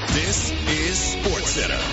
This is SportsCenter.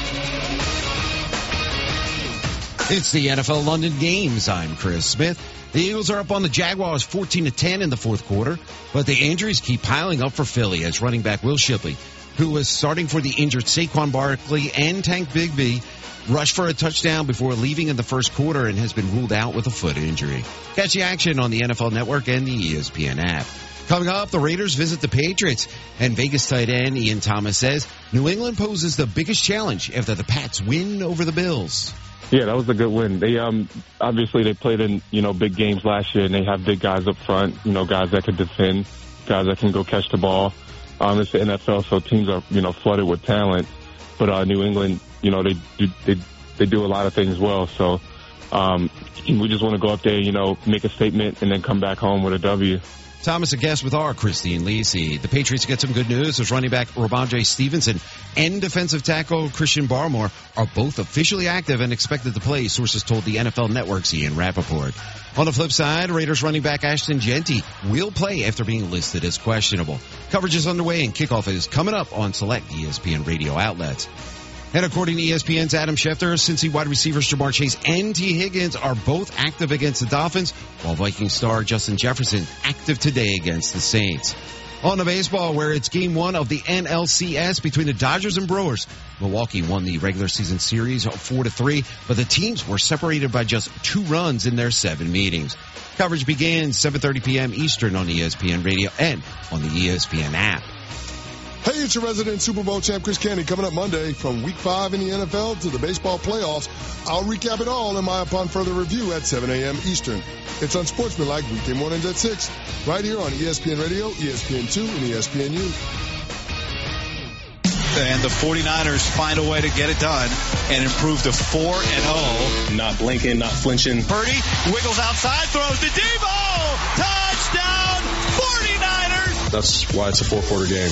It's the NFL London Games. I'm Chris Smith. The Eagles are up on the Jaguars 14-10 in the fourth quarter, but the injuries keep piling up for Philly as running back Will Shipley, who was starting for the injured Saquon Barkley and Tank Bigsby, rushed for a touchdown before leaving in the first quarter and has been ruled out with a foot injury. Catch the action on the NFL Network and the ESPN app. Coming up, the Raiders visit the Patriots, and Vegas tight end Ian Thomas says New England poses the biggest challenge after the Pats win over the Bills. Yeah, that was a good win. They obviously they played in, big games last year, and they have big guys up front, guys that can defend, guys that can go catch the ball. It's the NFL, so teams are, flooded with talent. But New England, they do a lot of things well. So we just want to go up there, make a statement, and then come back home with a W. Thomas, a guest with our Christine Lisi. The Patriots get some good news as running back Ramondre Stevenson and defensive tackle Christian Barmore are both officially active and expected to play, sources told the NFL Network's Ian Rappaport. On the flip side, Raiders running back Ashton Jeanty will play after being listed as questionable. Coverage is underway and kickoff is coming up on select ESPN radio outlets. And according to ESPN's Adam Schefter, Cincy wide receivers Jamar Chase and T. Higgins are both active against the Dolphins, while Viking star Justin Jefferson active today against the Saints. On to baseball, where it's game one of the NLCS between the Dodgers and Brewers. Milwaukee won the regular season series 4-3, but the teams were separated by just 2 runs in their 7 meetings. Coverage begins 7:30 p.m. Eastern on ESPN Radio and on the ESPN app. Hey, it's your resident Super Bowl champ, Chris Candy, coming up Monday from Week 5 in the NFL to the baseball playoffs. I'll recap it all in my Upon Further review at 7 a.m. Eastern. It's Unsportsmanlike weekday mornings at 6, right here on ESPN Radio, ESPN2, and ESPNU. And the 49ers find a way to get it done and improve to 4-0. Not blinking, not flinching. Purdy wiggles outside, throws to Debo. Touchdown, 49ers. That's why it's a 4-quarter game.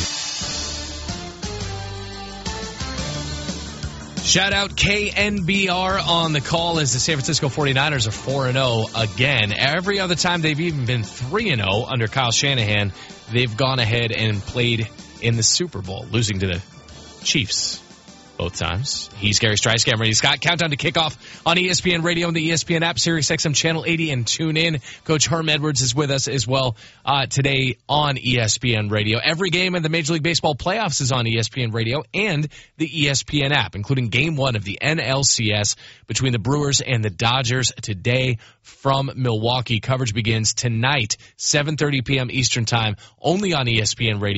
Shout out KNBR on the call as the San Francisco 49ers are 4-0 again. Every other time they've even been 3-0 under Kyle Shanahan, they've gone ahead and played in the Super Bowl, losing to the Chiefs both times. He's Gary Strice, Cameron Scott. Countdown to kickoff on ESPN Radio and the ESPN app, Sirius XM Channel 80, and tune in. Coach Herm Edwards is with us as well today on ESPN Radio. Every game in the Major League Baseball playoffs is on ESPN Radio and the ESPN app, including Game 1 of the NLCS between the Brewers and the Dodgers today from Milwaukee. Coverage begins tonight, 7:30 p.m. Eastern Time, only on ESPN Radio.